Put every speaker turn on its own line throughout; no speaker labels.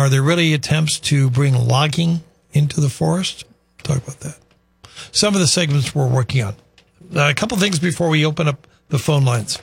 are there really attempts to bring logging into the forest? Talk about that. Some of the segments we're working on. A couple things before we open up the phone lines.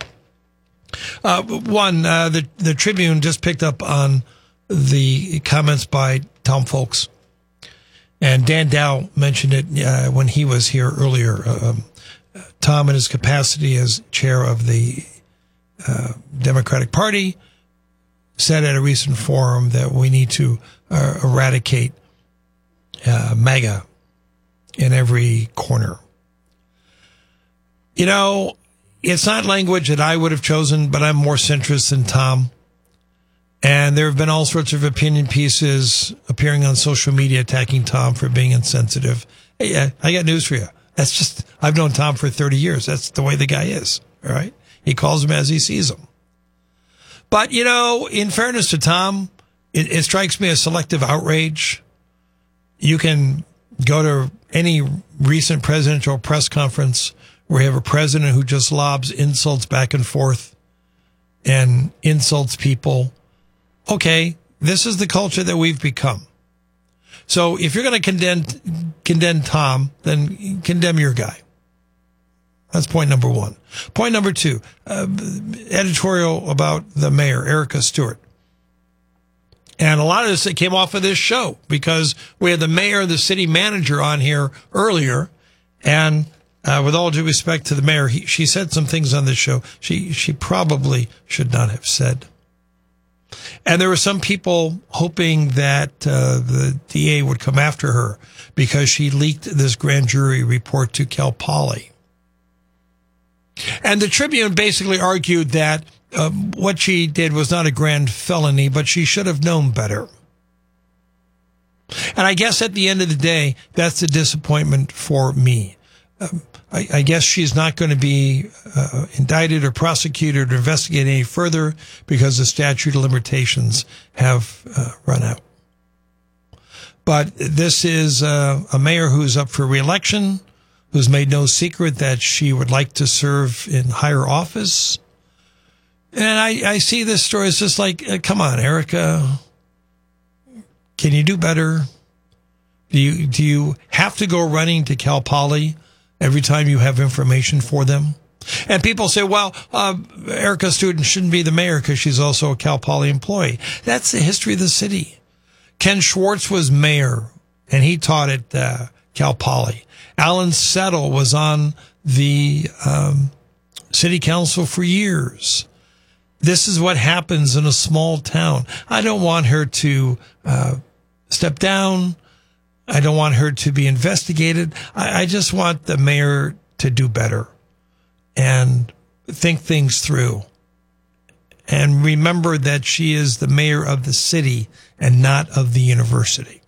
One, the Tribune just picked up on the comments by Tom Folks. And Dan Dow mentioned it when he was here earlier. Tom, in his capacity as chair of the Democratic Party, said at a recent forum that we need to eradicate MAGA in every corner. You know, it's not language that I would have chosen, but I'm more centrist than Tom. And there have been all sorts of opinion pieces appearing on social media attacking Tom for being insensitive. Hey, I got news for you. That's just, I've known Tom for 30 years. That's the way the guy is. All right. He calls him as he sees him. But, you know, in fairness to Tom, it strikes me as selective outrage. You can go to any recent presidential press conference where you have a president who just lobs insults back and forth and insults people. Okay, this is the culture that we've become. So if you're going to condemn Tom, then condemn your guy. That's point number one. Point number two, editorial about the mayor, Erica Stewart. And a lot of this came off of this show because we had the mayor, the city manager on here earlier. And with all due respect to the mayor, she said some things on this show she probably should not have said. And there were some people hoping that the DA would come after her because she leaked this grand jury report to Cal Poly. And the Tribune basically argued that what she did was not a grand felony, but she should have known better. And I guess at the end of the day, that's the disappointment for me. I guess she's not going to be indicted or prosecuted or investigated any further because the statute of limitations have run out. But this is a mayor who's up for re-election, who's made no secret that she would like to serve in higher office. And I see this story as just like, come on, Erica, can you do better? Do you have to go running to Cal Poly every time you have information for them? And people say, well, Erica Stewart shouldn't be the mayor because she's also a Cal Poly employee. That's the history of the city. Ken Schwartz was mayor, and he taught at Cal Poly. Alan Settle was on the city council for years. This is what happens in a small town. I don't want her to step down. I don't want her to be investigated. I just want the mayor to do better and think things through. And remember that she is the mayor of the city and not of the university.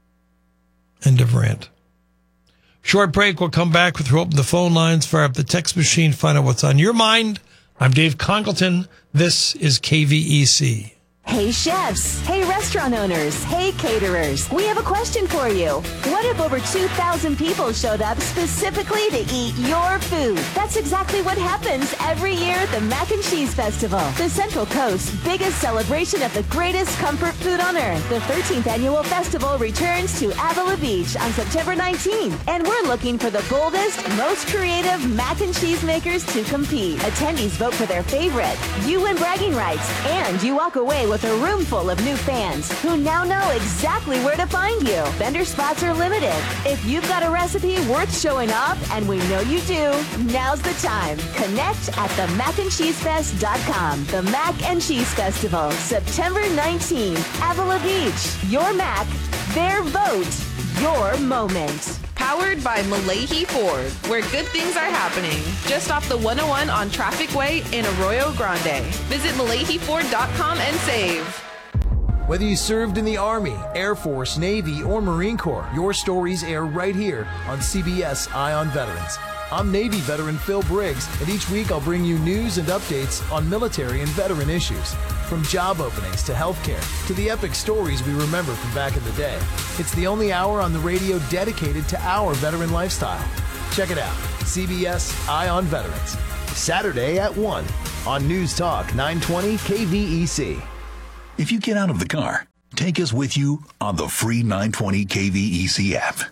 End of rant. Short break. We'll come back with open the phone lines, fire up the text machine, find out what's on your mind. I'm Dave Congleton. This is KVEC.
Hey chefs, hey restaurant owners, hey caterers, we have a question for you. What if over 2,000 people showed up specifically to eat your food? That's exactly what happens every year at the Mac and Cheese Festival, the Central Coast's biggest celebration of the greatest comfort food on earth. The 13th annual festival returns to Avila Beach on September 19th, and we're looking for the boldest, most creative mac and cheese makers to compete. Attendees vote for their favorite, you win bragging rights, and you walk away with a room full of new fans who now know exactly where to find you. Vendor spots are limited. If you've got a recipe worth showing off, and we know you do, now's the time. Connect at themacandcheesefest.com. The Mac and Cheese Festival, September 19th, Avila Beach. Your Mac, their vote, your moment.
Powered by Malahi Ford, where good things are happening. Just off the 101 on Traffic Way in Arroyo Grande. Visit MalahiFord.com and save.
Whether you served in the Army, Air Force, Navy, or Marine Corps, your stories air right here on CBS Eye on Veterans. I'm Navy veteran Phil Briggs, and each week I'll bring you news and updates on military and veteran issues. From job openings to healthcare to the epic stories we remember from back in the day. It's the only hour on the radio dedicated to our veteran lifestyle. Check it out, CBS Eye on Veterans. Saturday at 1 on News Talk 920 KVEC.
If you get out of the car, Take us with you on the free 920 KVEC app.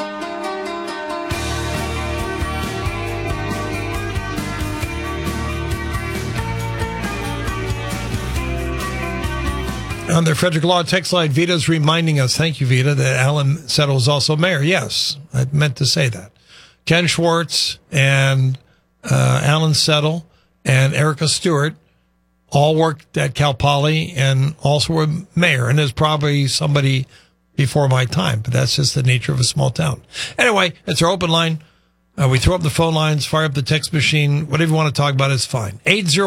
On the Frederick Law text line, Vita's reminding us, thank you, Vita, that Alan Settle is also mayor. Yes, I meant to say that. Ken Schwartz and Alan Settle and Erica Stewart all worked at Cal Poly and also were mayor. And there's probably somebody before my time, but that's just the nature of a small town. Anyway, it's our open line. We throw up the phone lines, fire up the text machine. Whatever you want to talk about is fine.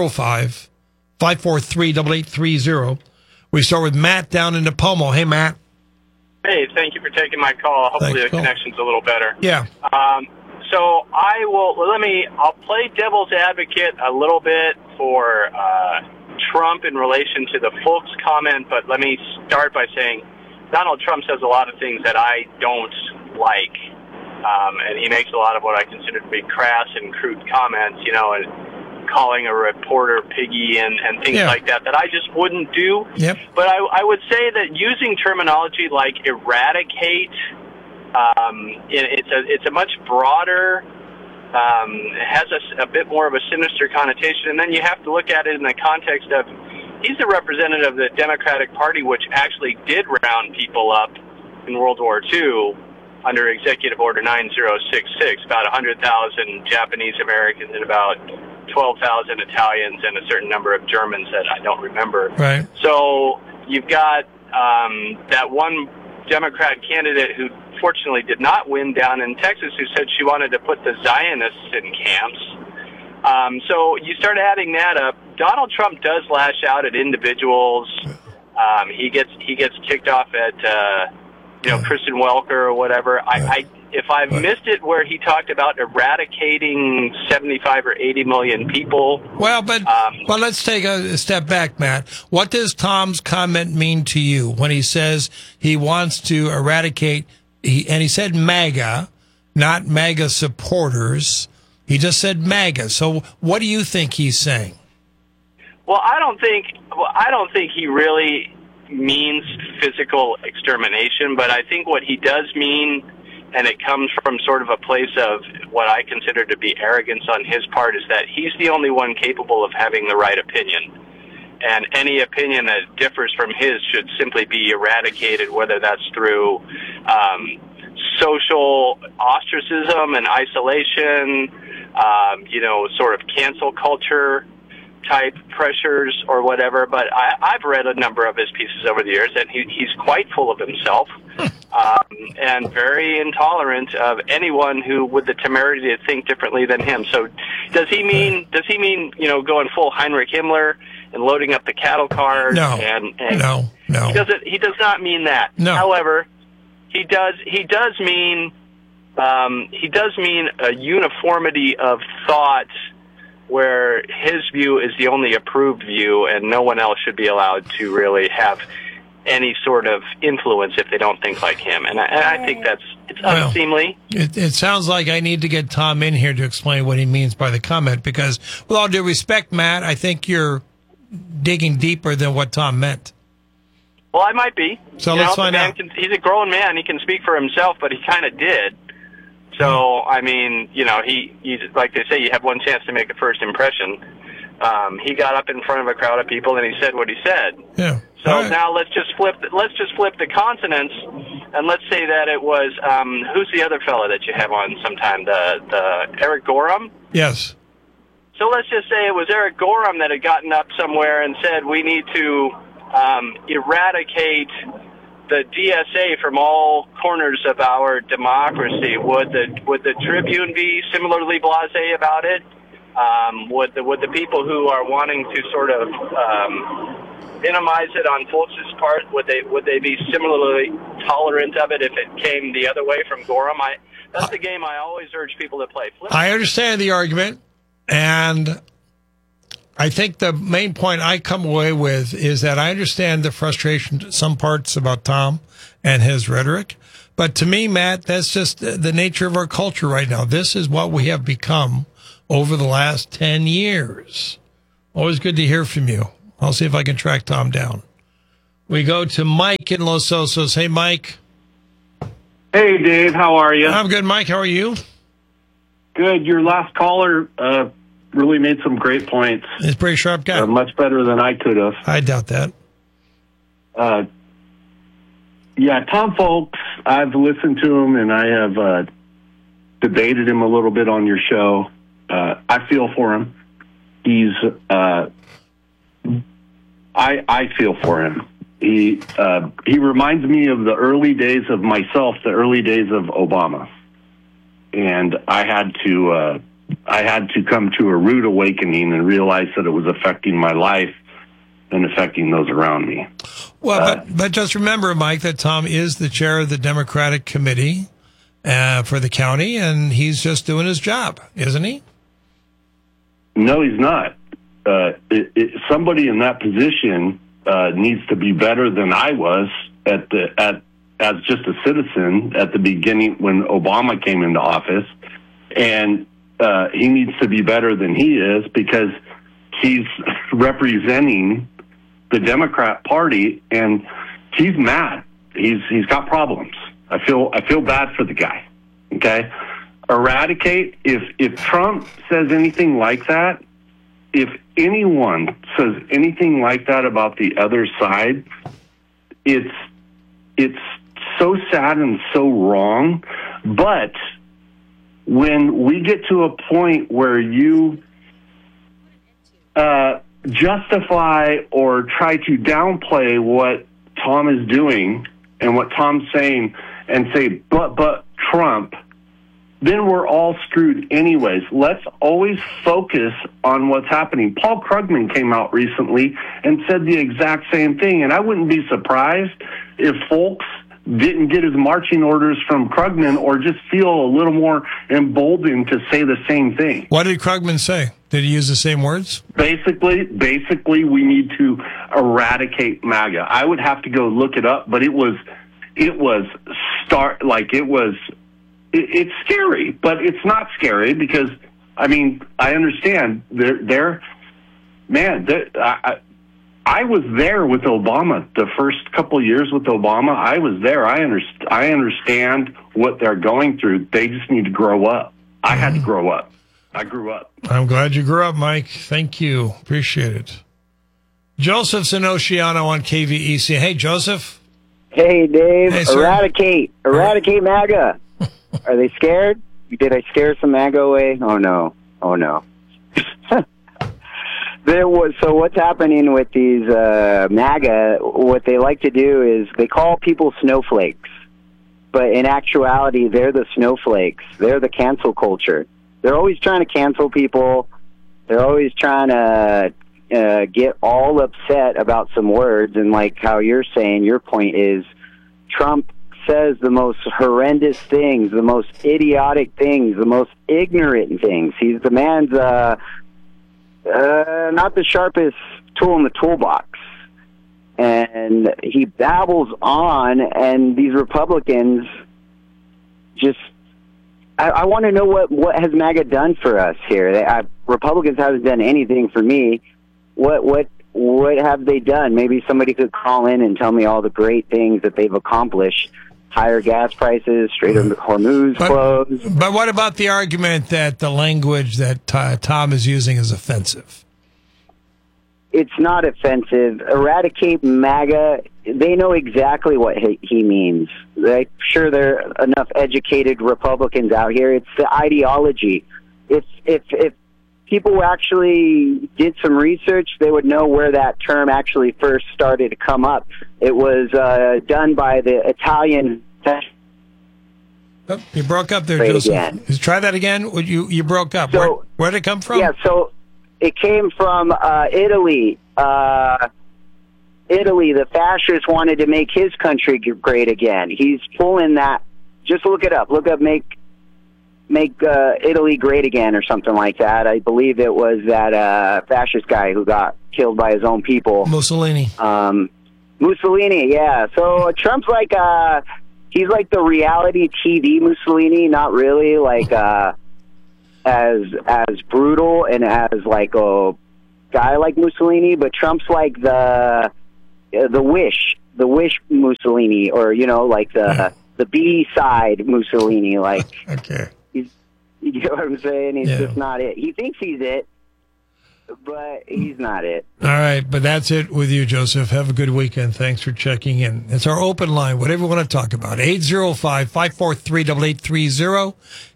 805-543-8830. We start with Matt down in Napomo. Hey, Matt.
Hey, thank you for taking my call. Hopefully the connection's a little better.
Yeah.
So I'll play devil's advocate a little bit for Trump in relation to the Folks comment, but let me start by saying Donald Trump says a lot of things that I don't like, and he makes a lot of what I consider to be crass and crude comments, and calling a reporter piggy and things like that I just wouldn't do.
Yep.
But I would say that using terminology like eradicate, it's a much broader, has a bit more of a sinister connotation, and then you have to look at it in the context of he's the representative of the Democratic Party, which actually did round people up in World War II under Executive Order 9066, about 100,000 Japanese Americans and about 12,000 Italians and a certain number of Germans that I don't remember.
Right.
So you've got that one Democrat candidate who fortunately did not win down in Texas who said she wanted to put the Zionists in camps. So you start adding that up. Donald Trump does lash out at individuals. He gets kicked off at Kristen Welker or whatever. If I've missed it where he talked about eradicating 75 or 80 million people.
Well, but let's take a step back, Matt. What does Tom's comment mean to you when he says he wants to eradicate, and he said MAGA, not MAGA supporters. He just said MAGA. So what do you think he's saying?
Well, I don't think he really means physical extermination, but I think what he does mean, and it comes from sort of a place of what I consider to be arrogance on his part, is that he's the only one capable of having the right opinion. And any opinion that differs from his should simply be eradicated, whether that's through social ostracism and isolation, sort of cancel culture type pressures or whatever. But I've read a number of his pieces over the years, and he's quite full of himself and very intolerant of anyone who with the temerity to think differently than him. So does he mean going full Heinrich Himmler and loading up the cattle cars?
No. No.
He does not mean that.
No.
However, he does mean a uniformity of thought where his view is the only approved view and no one else should be allowed to really have any sort of influence if they don't think like him. And I think it's unseemly.
It sounds like I need to get Tom in here to explain what he means by the comment, because with all due respect, Matt, I think you're digging deeper than what Tom meant.
Well, I might be.
So let's find out.
He's a grown man. He can speak for himself, but he kind of did. So, I mean, he's like they say, you have one chance to make a first impression. He got up in front of a crowd of people and he said what he said.
Yeah.
So now let's just flip the consonants, and let's say that it was who's the other fellow that you have on sometime, the Eric Gorham?
Yes.
So let's just say it was Eric Gorham that had gotten up somewhere and said we need to eradicate the DSA from all corners of our democracy. Would the Tribune be similarly blasé about it? Would the people who are wanting to sort of minimize it on Folks' part, would they be similarly tolerant of it if it came the other way from Gorham? That's the game I always urge people to play.
I understand the argument, and I think the main point I come away with is that I understand the frustration to some parts about Tom and his rhetoric. But to me, Matt, that's just the nature of our culture right now. This is what we have become over the last 10 years. Always good to hear from you. I'll see if I can track Tom down. We go to Mike in Los Osos. Hey, Mike.
Hey, Dave. How are you?
I'm good, Mike. How are you?
Good. Your last caller really made some great points.
He's a pretty sharp guy.
Much better than I could have.
I doubt that.
Yeah, Tom Folks, I've listened to him, and I have debated him a little bit on your show. I feel for him. He's... I feel for him. He reminds me of the early days of myself, the early days of Obama, and I had to come to a rude awakening and realize that it was affecting my life and affecting those around me.
Well, but just remember, Mike, that Tom is the chair of the Democratic Committee for the county, and he's just doing his job, isn't he?
No, he's not. Somebody in that position needs to be better than I was as just a citizen at the beginning when Obama came into office, and he needs to be better than he is because he's representing the Democrat Party, and he's mad. He's got problems. I feel bad for the guy. Okay, eradicate. If Trump says anything like that. If anyone says anything like that about the other side, it's so sad and so wrong. But when we get to a point where you justify or try to downplay what Tom is doing and what Tom's saying and say, but Trump, then we're all screwed anyways. Let's always focus on what's happening. Paul Krugman came out recently and said the exact same thing, and I wouldn't be surprised if folks didn't get his marching orders from Krugman or just feel a little more emboldened to say the same thing.
What did Krugman say? Did he use the same words? Basically,
we need to eradicate MAGA. I would have to go look it up, but it's scary, but it's not scary because, I mean, I understand I was there with Obama the first couple of years with Obama. I was there. I understand what they're going through. They just need to grow up. I had to grow up. I grew up.
I'm glad you grew up, Mike. Thank you. Appreciate it. Joseph's in Oceano on KVEC. Hey, Joseph.
Hey, Dave.
Hey,
eradicate MAGA. Are they scared? Did I scare some MAGA away? Oh, no. So what's happening with these MAGA, what they like to do is they call people snowflakes. But in actuality, they're the snowflakes. They're the cancel culture. They're always trying to cancel people. They're always trying to get all upset about some words. And like how you're saying, your point is Trump says the most horrendous things, the most idiotic things, the most ignorant things. He's the man's not the sharpest tool in the toolbox. And he babbles on, and these Republicans just... I want to know what has MAGA done for us here. Republicans haven't done anything for me. What have they done? Maybe somebody could call in and tell me all the great things that they've accomplished. Higher gas prices, Strait of Hormuz closed.
But what about the argument that the language that Tom is using is offensive?
It's not offensive. Eradicate MAGA. They know exactly what he means. I'm sure there are enough educated Republicans out here. It's the ideology. If people actually did some research, they would know where that term actually first started to come up. It was done by the Italian...
Oh, you broke up there, Joseph. Again. Try that again. You broke up.
So,
where did it come from?
Yeah, so it came from Italy. Italy, the fascists wanted to make his country great again. He's pulling that. Just look it up. Look up make Italy great again or something like that. I believe it was that fascist guy who got killed by his own people.
Mussolini.
Mussolini, yeah. So Trump's like he's like the reality TV Mussolini, not really like as brutal and as like a guy like Mussolini, but Trump's like the the Wish Mussolini, or like the B side Mussolini. Like,
okay,
you get what I'm saying? He's just not it. He thinks he's it, but he's not it.
All right, but that's it with you, Joseph. Have a good weekend. Thanks for checking in. It's our open line, whatever you want to talk about. 805-543-8830,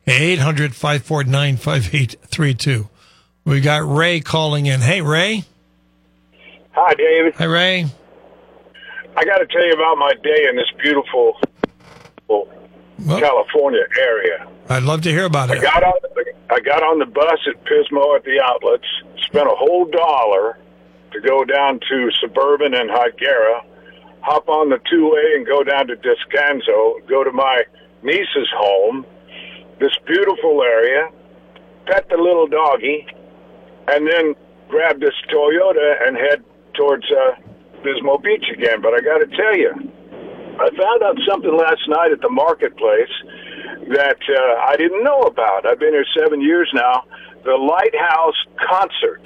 800-549-5832. We got Ray calling in. Hey, Ray.
Hi, David.
Hi, Ray.
I got to tell you about my day in this beautiful California area.
I'd love to hear about it.
I got on the bus at Pismo at the outlets, spent a whole $1 to go down to Suburban and Higuera, hop on the two-way and go down to Descanso, go to my niece's home, this beautiful area, pet the little doggy, and then grab this Toyota and head towards Pismo Beach again. But I got to tell you, I found out something last night at the marketplace that I didn't know about. I've been here 7 years now. The Lighthouse concerts.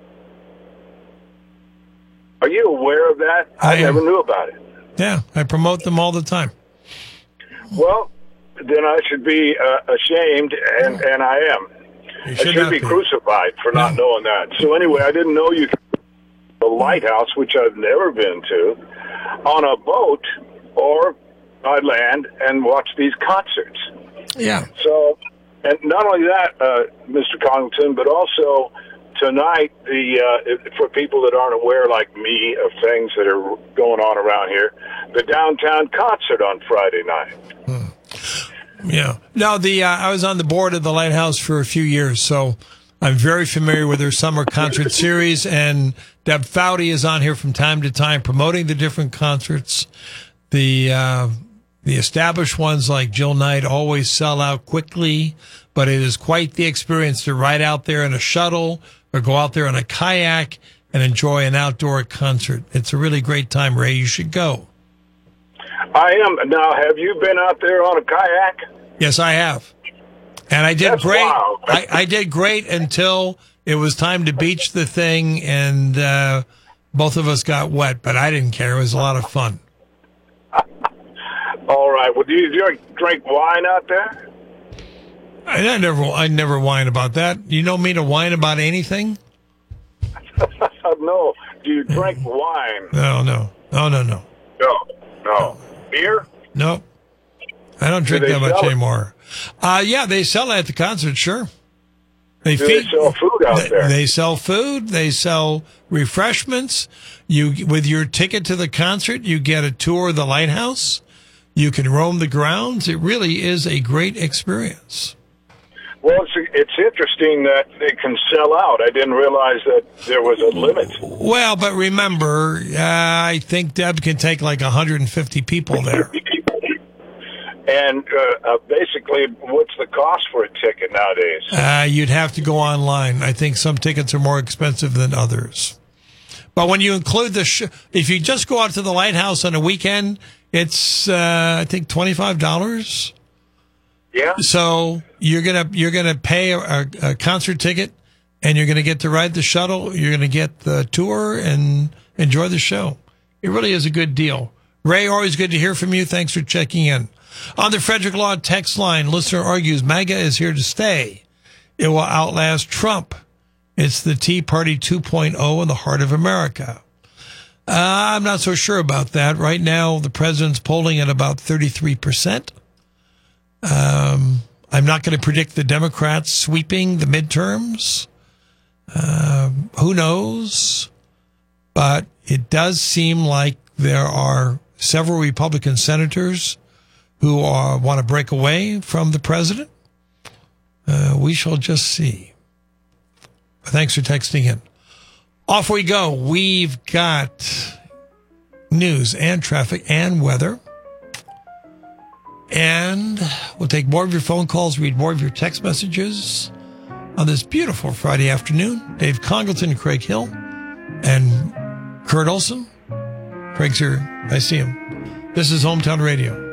Are you aware of that? I never knew about it.
Yeah, I promote them all the time.
Well, then I should be ashamed, and I am. I should be crucified for not knowing that. So anyway, I didn't know you could go to the Lighthouse, which I've never been to, on a boat or by land and watch these concerts.
Yeah.
So, and not only that, Mr. Congleton, but also tonight, for people that aren't aware like me of things that are going on around here, the downtown concert on Friday night.
Yeah. Now, I was on the board of the Lighthouse for a few years, so I'm very familiar with their summer concert series, and Deb Foudy is on here from time to time promoting the different concerts. The established ones like Jill Knight always sell out quickly, but it is quite the experience to ride out there in a shuttle or go out there on a kayak and enjoy an outdoor concert. It's a really great time, Ray. You should go.
I am. Now, have you been out there on a kayak?
Yes, I have. And I did great. I did great until it was time to beach the thing, and both of us got wet, but I didn't care. It was a lot of fun.
All right. Well, do you drink wine out there?
I never whine about that. You know me to whine about anything?
No. Do you drink wine?
No.
No. Beer?
No. I don't drink that much anymore. Yeah, they sell it at the concert, sure.
They sell food out there?
They sell food. They sell refreshments. With your ticket to the concert, you get a tour of the Lighthouse. You can roam the grounds. It really is a great experience.
Well, it's interesting that they can sell out. I didn't realize that there was a limit.
Well, but remember, I think Deb can take like 150 people there.
And basically, what's the cost for a ticket nowadays?
You'd have to go online. I think some tickets are more expensive than others. But when you include if you just go out to the Lighthouse on a weekend, it's I think $25.
Yeah.
So you're gonna pay a concert ticket, and you're gonna get to ride the shuttle. You're gonna get the tour and enjoy the show. It really is a good deal. Ray, always good to hear from you. Thanks for checking in. On the Frederick Law text line, listener argues MAGA is here to stay. It will outlast Trump. It's the Tea Party 2.0 in the heart of America. I'm not so sure about that. Right now, the president's polling at about 33%. I'm not going to predict the Democrats sweeping the midterms. Who knows? But it does seem like there are several Republican senators who want to break away from the president. We shall just see. Thanks for texting in. Off we go. We've got news and traffic and weather. And we'll take more of your phone calls, read more of your text messages on this beautiful Friday afternoon. Dave Congleton, Craig Hill, and Kurt Olson. Craig's here. I see him. This is Hometown Radio.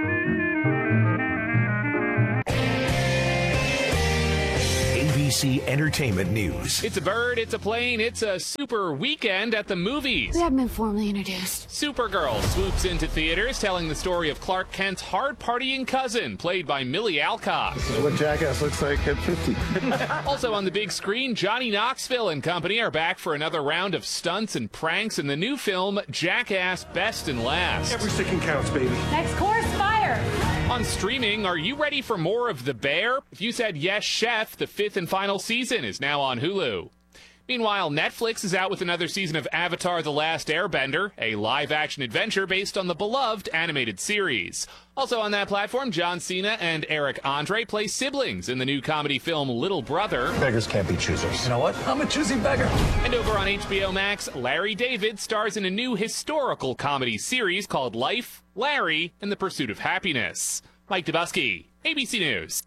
ABC
entertainment news.
It's a bird, it's a plane, it's a super weekend at the movies.
We haven't been formally introduced.
Supergirl swoops into theaters telling the story of Clark Kent's hard-partying cousin, played by Millie Alcock.
This is what Jackass looks like at 50.
Also on the big screen, Johnny Knoxville and company are back for another round of stunts and pranks in the new film, Jackass Best and Last.
Every second counts, baby.
Next course, fire!
On streaming, are you ready for more of The Bear? If you said yes, chef, the 5th and final season is now on Hulu. Meanwhile, Netflix is out with another season of Avatar: The Last Airbender, a live-action adventure based on the beloved animated series. Also on that platform, John Cena and Eric Andre play siblings in the new comedy film Little Brother.
Beggars can't be choosers.
You know what? I'm a choosy beggar.
And over on HBO Max, Larry David stars in a new historical comedy series called Life, Larry, and the Pursuit of Happiness. Mike Dubusky, ABC News.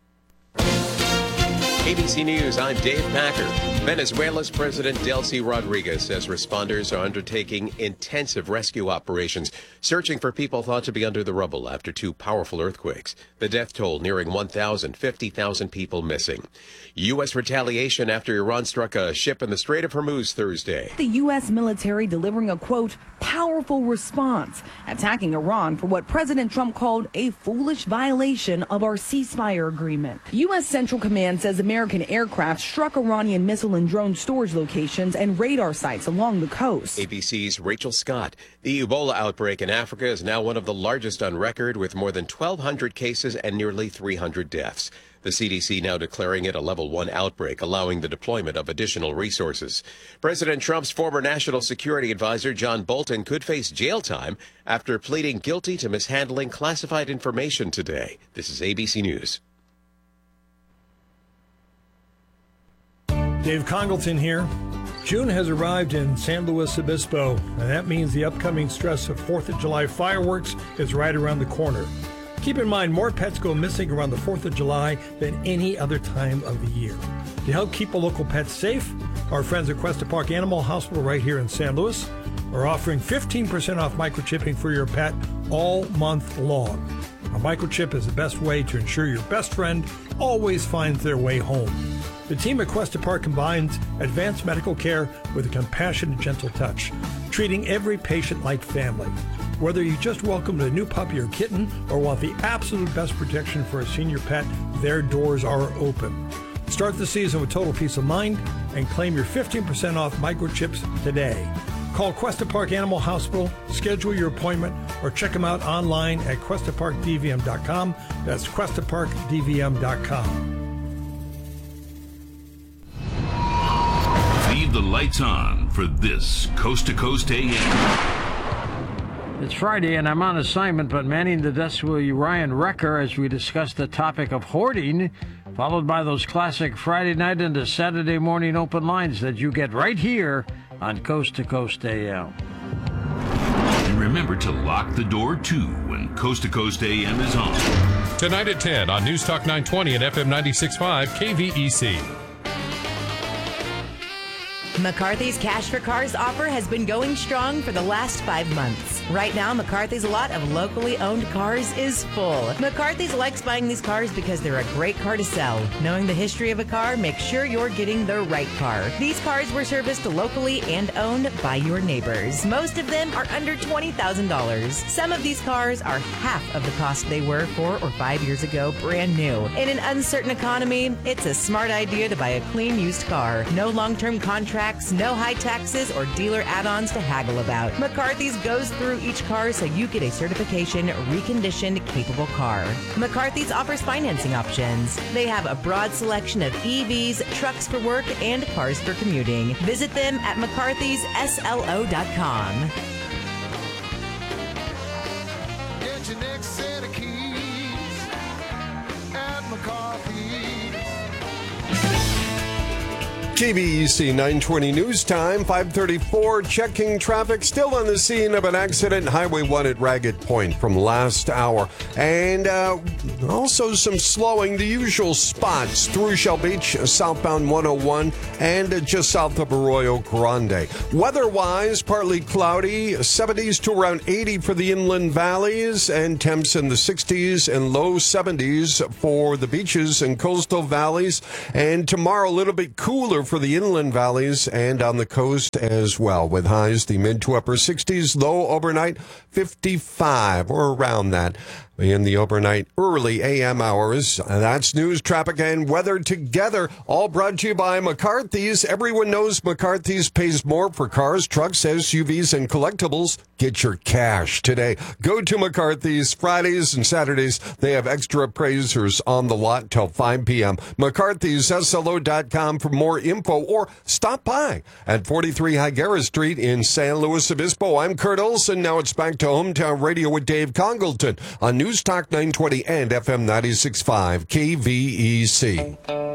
ABC News, I'm Dave Packer. Venezuela's President Delcy Rodriguez says responders are undertaking intensive rescue operations, searching for people thought to be under the rubble after 2 powerful earthquakes. The death toll nearing 1,000, 50,000 people missing. U.S. retaliation after Iran struck a ship in the Strait of Hormuz Thursday.
The U.S. military delivering a, quote, powerful response, attacking Iran for what President Trump called a foolish violation of our ceasefire agreement. U.S. Central Command says American aircraft struck Iranian missile and drone storage locations and radar sites along the coast.
ABC's Rachel Scott. The Ebola outbreak in Africa is now one of the largest on record, with more than 1,200 cases and nearly 300 deaths. The CDC now declaring it a level 1 outbreak, allowing the deployment of additional resources. President Trump's former national security advisor, John Bolton, could face jail time after pleading guilty to mishandling classified information today. This is ABC News.
Dave Congleton here. June has arrived in San Luis Obispo, and that means the upcoming stress of 4th of July fireworks is right around the corner. Keep in mind, more pets go missing around the 4th of July than any other time of the year. To help keep a local pet safe, our friends at Cuesta Park Animal Hospital right here in San Luis are offering 15% off microchipping for your pet all month long. A microchip is the best way to ensure your best friend always finds their way home. The team at Cuesta Park combines advanced medical care with a compassionate, gentle touch, treating every patient like family. Whether you just welcomed a new puppy or kitten or want the absolute best protection for a senior pet, their doors are open. Start the season with total peace of mind and claim your 15% off microchips today. Call Cuesta Park Animal Hospital, schedule your appointment, or check them out online at QuestaParkDVM.com. That's QuestaParkDVM.com.
Leave the lights on for this Coast to Coast AM.
It's Friday, and I'm on assignment, but manning the desk will be Ryan Wrecker as we discuss the topic of hoarding, followed by those classic Friday night into Saturday morning open lines that you get right here on Coast to Coast AM.
And remember to lock the door, too, when Coast to Coast AM is on.
Tonight at 10 on News Talk 920 and FM 96.5 KVEC.
McCarthy's Cash for Cars offer has been going strong for the last 5 months. Right now, McCarthy's lot of locally owned cars is full. McCarthy's likes buying these cars because they're a great car to sell. Knowing the history of a car, make sure you're getting the right car. These cars were serviced locally and owned by your neighbors. Most of them are under $20,000. Some of these cars are half of the cost they were 4 or 5 years ago, brand new. In an uncertain economy, it's a smart idea to buy a clean used car. No long-term contracts, no high taxes or dealer add-ons to haggle about. McCarthy's goes through each car so you get a certification, reconditioned, capable car. McCarthy's offers financing options. They have a broad selection of EVs, trucks for work, and cars for commuting. Visit them at McCarthy'sSLO.com.
Get your next set of keys at McCarthy's.
KBEC 920 news time, 5:34, checking traffic, still on the scene of an accident, Highway 1 at Ragged Point from last hour. And also some slowing, the usual spots through Shell Beach, southbound 101, and just south of Arroyo Grande. Weather-wise, partly cloudy, 70s to around 80 for the inland valleys, and temps in the 60s and low 70s for the beaches and coastal valleys. And tomorrow, a little bit cooler for the inland valleys and on the coast as well, with highs the mid to upper 60s, low overnight 55 or around that in the overnight early AM hours. That's news, traffic, and weather together, all brought to you by McCarthy's. Everyone knows McCarthy's pays more for cars, trucks, SUVs, and collectibles. Get your cash today. Go to McCarthy's Fridays and Saturdays. They have extra appraisers on the lot till 5 p.m. McCarthy's, SLO.com for more info, or stop by at 43 Higuera Street in San Luis Obispo. I'm Kurt Olson. Now it's back to Hometown Radio with Dave Congleton on News Talk 920 and FM 96.5 KVEC.